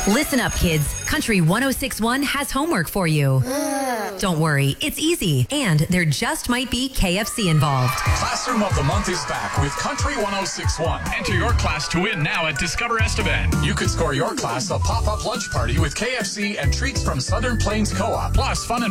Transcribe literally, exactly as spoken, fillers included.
Listen up, kids. Country one oh six point one has homework for you. Don't worry, it's easy. And there just might be K F C involved. Classroom of the Month is back with Country one oh six point one. Enter your class to win now at Discover Estevan. You could score your class a pop-up lunch party with K F C and treats from Southern Plains Co-op. Plus, fun and